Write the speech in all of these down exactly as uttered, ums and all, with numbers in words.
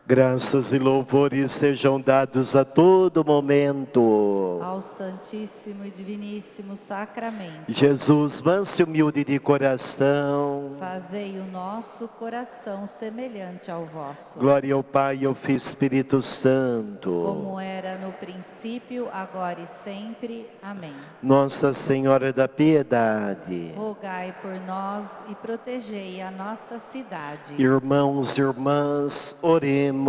Graças e louvores sejam dados a todo momento ao Santíssimo e Diviníssimo Sacramento. Jesus, manso e humilde de coração, fazei o nosso coração semelhante ao vosso. Glória ao Pai, ao Filho e ao Espírito Santo, como era no princípio, agora e sempre. Amém. Nossa Senhora da Piedade, rogai por nós e protegei a nossa cidade. Irmãos e irmãs, oremos.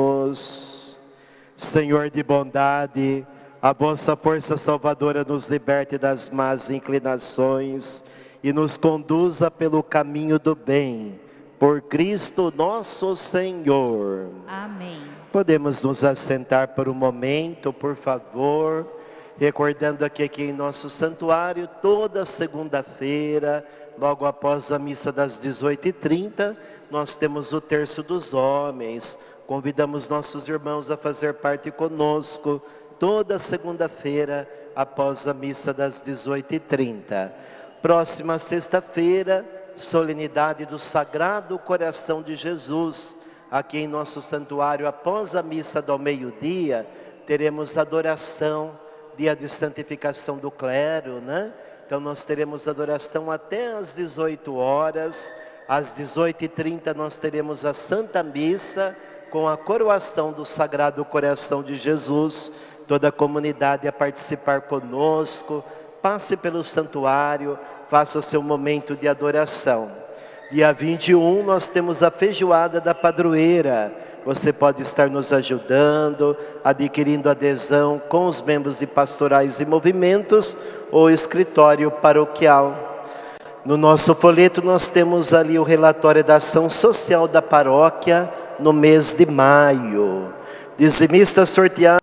Senhor de bondade, a vossa força salvadora nos liberte das más inclinações e nos conduza pelo caminho do bem. Por Cristo nosso Senhor. Amém. Podemos nos assentar por um momento, por favor, recordando aqui, aqui em nosso santuário, toda segunda-feira, logo após a missa das dezoito e trinta, nós temos o terço dos homens. Convidamos nossos irmãos a fazer parte conosco toda segunda-feira após a missa das dezoito e trinta. Próxima sexta-feira, solenidade do Sagrado Coração de Jesus. Aqui em nosso santuário, após a missa do meio-dia, teremos adoração, dia de santificação do clero, né? Então nós teremos adoração até às dezoito horas. Às dezoito e trinta nós teremos a Santa Missa, com a coroação do Sagrado Coração de Jesus, toda a comunidade a participar conosco. Passe pelo santuário, faça seu momento de adoração. Dia vinte e um nós temos a feijoada da padroeira. Você pode estar nos ajudando, adquirindo adesão com os membros de pastorais e movimentos ou escritório paroquial. No nosso folheto nós temos ali o relatório da ação social da paróquia no mês de maio. Dizimista sorteado,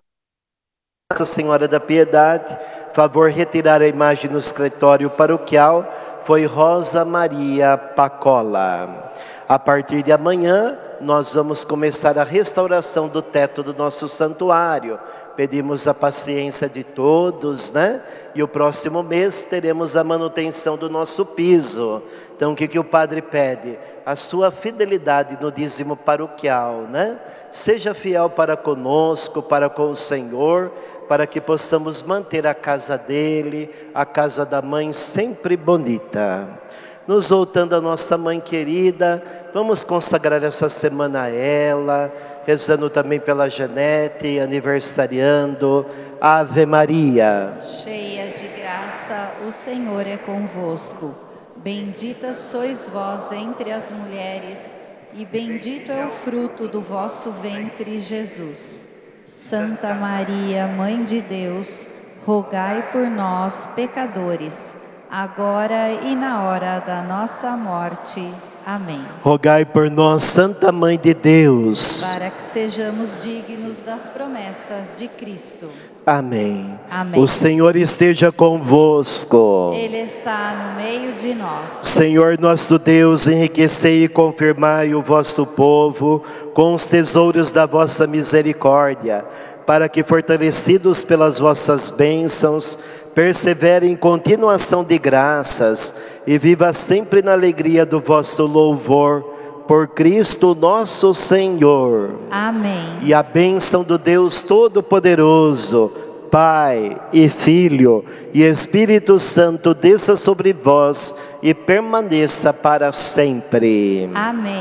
Nossa Senhora da Piedade, favor retirar a imagem no escritório paroquial, foi Rosa Maria Pacola. A partir de amanhã, nós vamos começar a restauração do teto do nosso santuário. Pedimos a paciência de todos, né? E o próximo mês teremos a manutenção do nosso piso. Então o que, que o padre pede? A sua fidelidade no dízimo paroquial, né? Seja fiel para conosco, para com o Senhor, para que possamos manter a casa dele, a casa da mãe sempre bonita. Nos voltando à nossa mãe querida, vamos consagrar essa semana a ela, rezando também pela Janete, aniversariando. Ave Maria, cheia de graça, o Senhor é convosco. Bendita sois vós entre as mulheres, e bendito é o fruto do vosso ventre, Jesus. Santa Maria, Mãe de Deus, rogai por nós, pecadores, agora e na hora da nossa morte. Amém. Rogai por nós, Santa Mãe de Deus, para que sejamos dignos das promessas de Cristo. Amém. Amém. O Senhor esteja convosco. Ele está no meio de nós. Senhor nosso Deus, enriquecei e confirmai o vosso povo com os tesouros da vossa misericórdia, para que, fortalecidos pelas vossas bênçãos, persevere em continuação de graças e viva sempre na alegria do vosso louvor. Por Cristo nosso Senhor. Amém. E a bênção do Deus Todo-Poderoso, Pai e Filho e Espírito Santo desça sobre vós e permaneça para sempre. Amém.